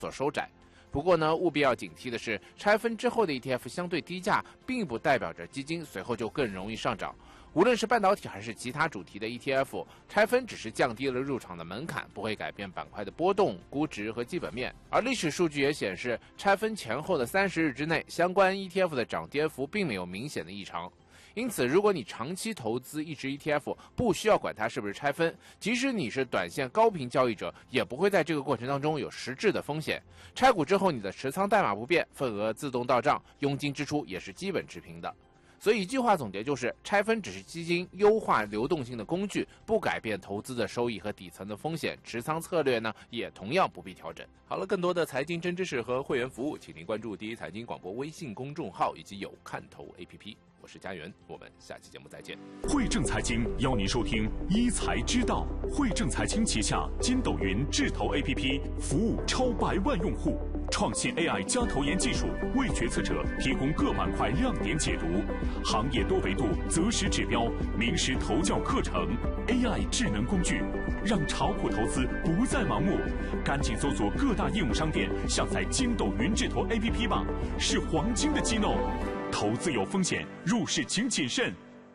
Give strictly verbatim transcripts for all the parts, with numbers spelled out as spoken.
所收窄。不过呢，务必要警惕的是，拆分之后的 E T F 相对低价，并不代表着基金随后就更容易上涨。无论是半导体还是其他主题的 E T F， 拆分只是降低了入场的门槛，不会改变板块的波动、估值和基本面。而历史数据也显示，拆分前后的三十日之内，相关 E T F 的涨跌幅并没有明显的异常。因此，如果你长期投资一只 E T F， 不需要管它是不是拆分，即使你是短线高频交易者，也不会在这个过程当中有实质的风险。拆股之后，你的持仓代码不变，份额自动到账，佣金支出也是基本持平的。所以一句话总结就是，拆分只是基金优化流动性的工具，不改变投资的收益和底层的风险。持仓策略呢，也同样不必调整。好了，更多的财经真知识和会员服务，请您关注第一财经广播微信公众号以及有看头 A P P。我是家园，我们下期节目再见。 汇正财经邀您收听一财之道。汇正财经旗下筋斗云智投 A P P 服务超百万用户，创新 A I 加投研技术，为决策者提供各板块亮点解读，行业多维度择时指标，名师投教课程 ，A I 智能工具，让炒股投资不再盲目。赶紧搜索各大应用商店，下载筋斗云智投 A P P 吧，是黄金的机弄。投资有风险，入市请谨慎。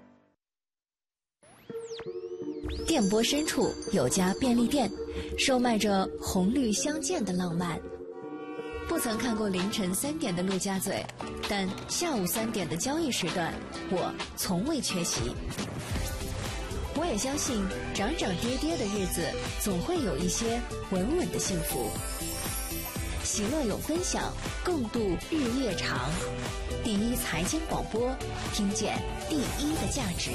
电波深处有家便利店，售卖着红绿相间的浪漫。不曾看过凌晨三点的陆家嘴，但下午三点的交易时段，我从未缺席。我也相信，涨涨跌跌的日子，总会有一些稳稳的幸福。喜乐有分享，共度日夜长。第一财经广播，听见第一的价值。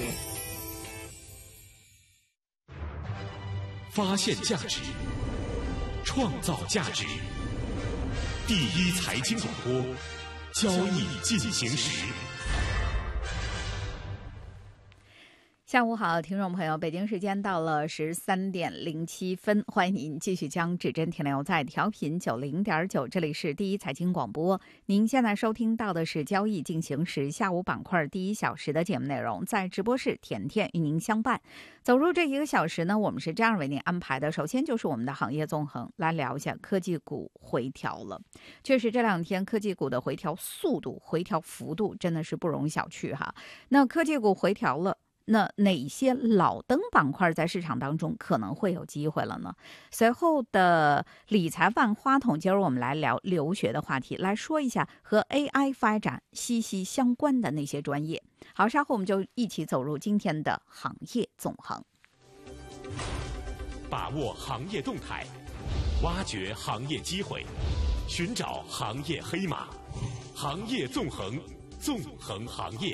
发现价值，创造价值。第一财经广播，交易进行时。 下午好，听众朋友，北京时间到了十三点零七分，欢迎您继续将指针停留在调频九零点九，这里是第一财经广播。您现在收听到的是交易进行时下午板块第一小时的节目内容，在直播室甜甜与您相伴。走入这一个小时呢，我们是这样为您安排的。首先就是我们的行业纵横，来聊一下科技股回调了。确实这两天科技股的回调速度、回调幅度真的是不容小觑哈。那科技股回调了，那哪些老登板块在市场当中可能会有机会了呢？随后的理财万花筒，今儿我们来聊留学的话题，来说一下和 A I 发展息息相关的那些专业。好，稍后我们就一起走入今天的行业纵横， 把握行业动态，挖掘行业机会，寻找行业黑马，行业纵横，纵横行业。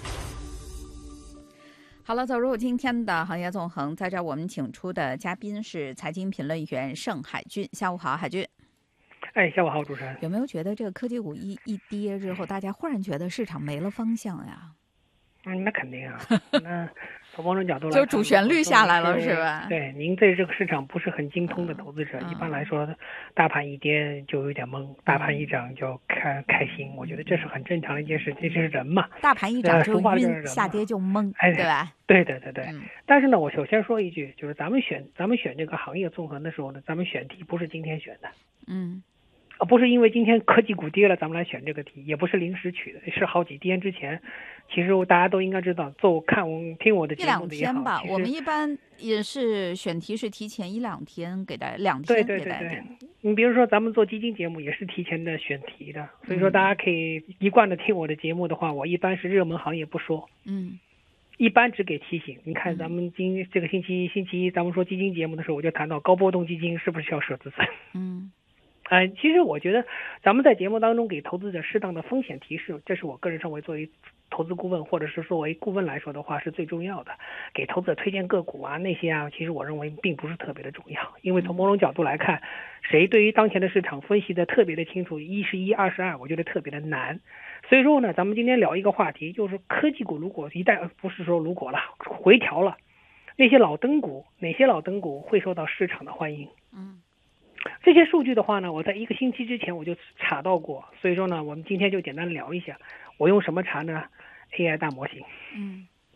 好了，走入今天的行业纵横，在这我们请出的嘉宾是财经评论员盛海军。下午好，海军。 哎，下午好，主持人。 有没有觉得这个科技股一一跌之后，大家忽然觉得市场没了方向呀？ 嗯，那肯定啊。那从某种角度来看， 就主旋律下来了，是吧？ 对，您对这个市场不是很精通的投资者，嗯、一般来说，大盘一跌就有点懵，大盘一涨就开开心。我觉得这是很正常的一件事，这是人嘛。 大盘一涨就晕，下跌就懵， 哎， 对吧？ 对对对对。 嗯、 但是呢，我首先说一句，就是咱们选咱们选这个行业纵横的时候呢，咱们选题不是今天选的。 嗯。 啊，不是因为今天科技股跌了，咱们来选这个题，也不是临时取的，是好几天之前。其实大家都应该知道，做看听我的节目的也好， 一两天吧。我们一般也是选题是提前一两天给大家，两天给大家。 对对对对。你比如说咱们做基金节目也是提前的选题的，所以说大家可以一贯的听我的节目的话，我一般是热门行业不说。 嗯。 一般只给提醒。你看咱们今这个星期星期一咱们说基金节目的时候，我就谈到高波动基金是不是需要设资产？ 嗯。 呃，其实我觉得咱们在节目当中给投资者适当的风险提示，这是我个人认为作为投资顾问或者是作为顾问来说的话是最重要的。给投资者推荐个股啊那些啊，其实我认为并不是特别的重要，因为从某种角度来看，谁对于当前的市场分析的特别的清楚，一是一，二是二，我觉得特别的难。所以说呢，咱们今天聊一个话题，就是科技股如果一旦不是说如果了回调了，那些老登股，哪些老登股会受到市场的欢迎？ 嗯。 这些数据的话呢，我在一个星期之前我就查到过，所以说呢，我们今天就简单聊一下。我用什么查呢 ？A I 大模型。 嗯。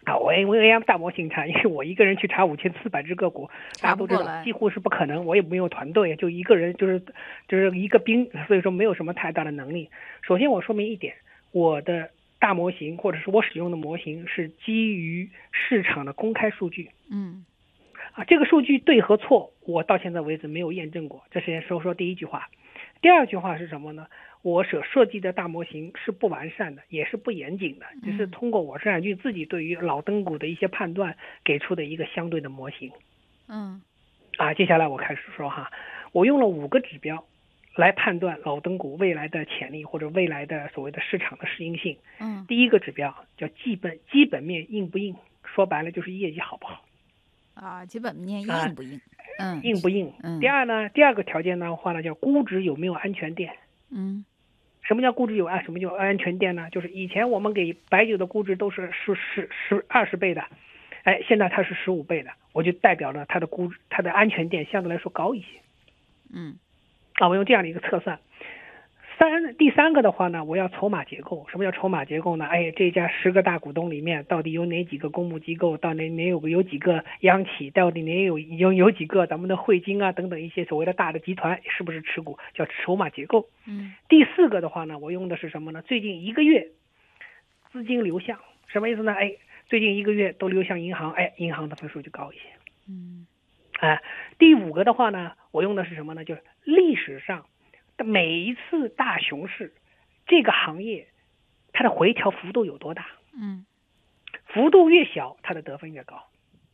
啊，我我 A M 大模型查，因为我一个人去查五千四百只个股，大家都知道几乎是不可能，我也没有团队，就一个人就是就是一个兵，所以说没有什么太大的能力。首先我说明一点，我的大模型或者是我使用的模型是基于市场的公开数据。 嗯， 啊，这个数据对和错，我到现在为止没有验证过，这是先说说第一句话。第二句话是什么呢？我所设计的大模型是不完善的，也是不严谨的，只是通过我郑冉俊自己对于老登股的一些判断给出的一个相对的模型。 嗯， 啊，接下来我开始说哈，我用了五个指标来判断老登股未来的潜力或者未来的所谓的市场的适应性。 嗯， 第一个指标叫基本基本面硬不硬，说白了就是业绩好不好。 啊，基本面硬不硬？ 啊、嗯，硬不硬？ 嗯。 第二呢，第二个条件的话呢，叫估值有没有安全垫。 嗯。 什么叫估值有安？什么叫安全垫呢？就是以前我们给白酒的估值都是十十十二十倍的，哎，现在它是十五倍的，我就代表了它的估值，它的安全垫相对来说高一些。 嗯， 啊，我用这样的一个测算。三第三个的话呢，我要筹码结构。什么叫筹码结构呢？哎，这家十个大股东里面到底有哪几个公募机构，到哪哪有有几个央企，到底哪有有有几个咱们的汇金啊等等一些所谓的大的集团是不是持股，叫筹码结构。 嗯。 第四个的话呢，我用的是什么呢？最近一个月资金流向，什么意思呢？哎，最近一个月都流向银行，哎，银行的分数就高一些。 嗯。 哎，第五个的话呢，我用的是什么呢？就是历史上每一次大熊市，这个行业它的回调幅度有多大？ 嗯， 幅度越小，它的得分越高。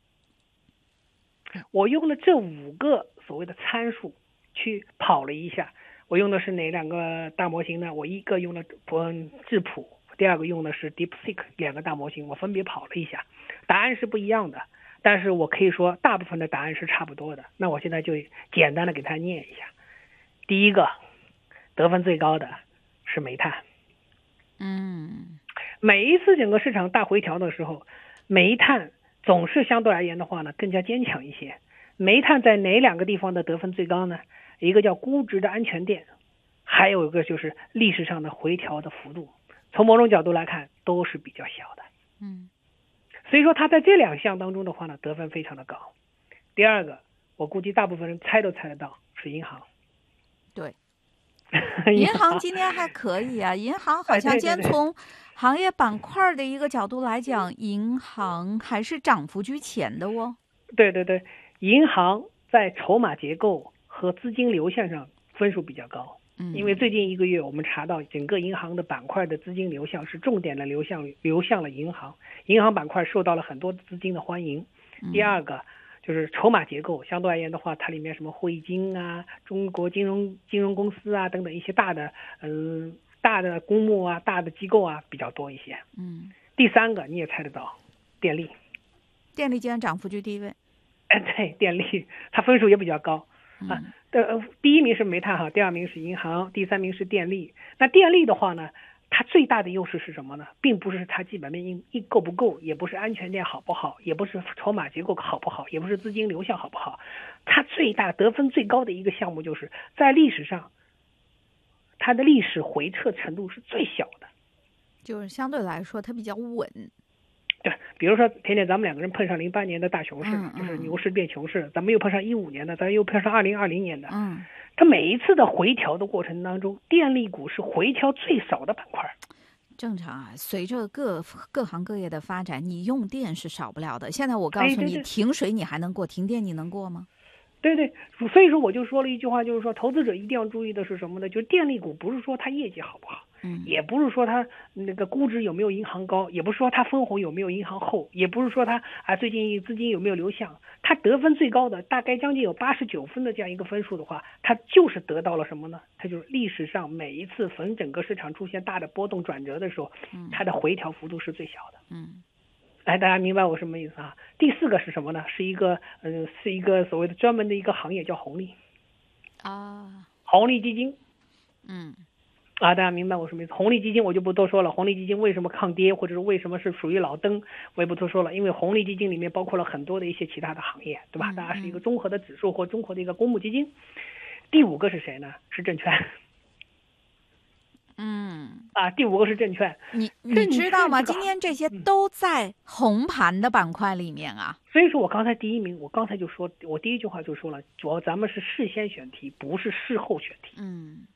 我用了这五个所谓的参数去跑了一下，我用的是哪两个大模型呢？我一个用了嗯智谱，第二个用的是 DeepSeek 两个大模型，我分别跑了一下，答案是不一样的，但是我可以说大部分的答案是差不多的。那我现在就简单的给它念一下。第一个得分最高的是煤炭。 嗯， 每一次整个市场大回调的时候，煤炭总是相对而言的话呢更加坚强一些。煤炭在哪两个地方的得分最高呢？一个叫估值的安全垫，还有一个就是历史上的回调的幅度，从某种角度来看都是比较小的。 嗯， 所以说它在这两项当中的话呢得分非常的高。第二个我估计大部分人猜都猜得到是银行。 对，银行今天还可以啊，银行好像今天从行业板块的一个角度来讲，银行还是涨幅居前的哦。 对对对，银行在筹码结构和资金流向上分数比较高。嗯，因为最近一个月我们查到整个银行的板块的资金流向是重点的流向流向了银行，银行板块受到了很多资金的欢迎。嗯、第二个就是筹码结构，相对而言的话，它里面什么汇金啊、中国金融金融公司啊等等一些大的嗯、呃、大的公募啊、大的机构啊比较多一些。 嗯。 第三个你也猜得到，电力。 电力今天涨幅居第一位。 哎，对，电力它分数也比较高。 嗯、 啊。呃，第一名是煤炭哈，第二名是银行，第三名是电力。那电力的话呢，它最大的优势是什么呢？并不是它基本面硬硬够不够，也不是安全垫好不好，也不是筹码结构好不好，也不是资金流向好不好。它最大得分最高的一个项目就是在历史上，它的历史回撤程度是最小的， 就是相对来说它比较稳。 对，比如说甜甜，咱们两个人碰上零八年的大熊市， 嗯嗯、 就是牛市变熊市，咱们又碰上一五年的，咱又碰上二零二零年的。 嗯， 它每一次的回调的过程当中，电力股是回调最少的板块。 正常啊，随着各各行各业的发展，你用电是少不了的。现在我告诉你， 哎、对对停水你还能过，停电你能过吗？ 对对，所以说我就说了一句话，就是说投资者一定要注意的是什么呢？就是电力股不是说它业绩好不好， 嗯， 也不是说它那个估值有没有银行高，也不是说它分红有没有银行厚，也不是说它啊最近资金有没有流向，它得分最高的大概将近有八十九分的这样一个分数的话，它就是得到了什么呢？它就是历史上每一次逢整个市场出现大的波动转折的时候，它的回调幅度是最小的。 嗯。 哎，大家明白我什么意思啊？第四个是什么呢？是一个，嗯、呃，是一个所谓的专门的一个行业叫红利， 啊， 红利基金， 嗯， 啊，大家明白我什么意思？红利基金我就不多说了，红利基金为什么抗跌，或者是为什么是属于老登，我也不多说了，因为红利基金里面包括了很多的一些其他的行业，对吧？ 嗯、 大家是一个综合的指数或综合的一个公募基金。第五个是谁呢？是证券。 嗯， 啊，第五个是证券。 你你知道吗？ 这今天这些都在红盘的板块里面啊。 所以说我刚才第一名，我刚才就说，我第一句话就说了，主要咱们是事先选题，不是事后选题。 嗯。